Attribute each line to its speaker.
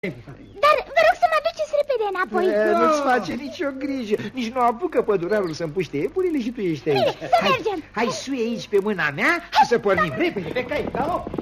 Speaker 1: Dar vă rog să mă duceți repede înapoi.
Speaker 2: Nu-ți face nicio grijă. Nici nu apucă pădurarul să împuște iepurile și tu ești aici.
Speaker 1: Bine, să mergem.
Speaker 2: Hai, suie aici pe mâna mea și să pornim repede pe cai. Galop!